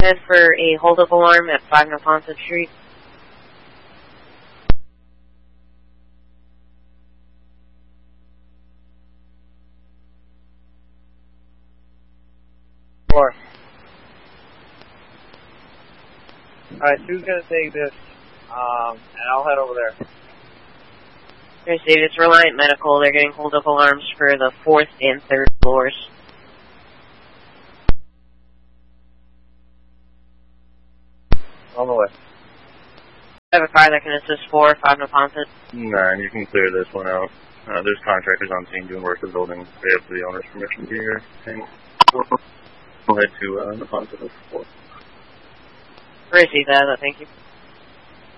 ahead for a hold-up alarm at 5 Neponset Street. Alright, who's gonna take this? And I'll head over there. There's David's Reliant Medical. They're getting hold-up alarms for the 4th and 3rd floors. On the way. I have a car that can assist 4, 5 Neponset. 9, you can clear this one out. There's contractors on scene doing work to the building. They have the owner's permission to be here. We'll head to Neponset 4. Receive that, thank you.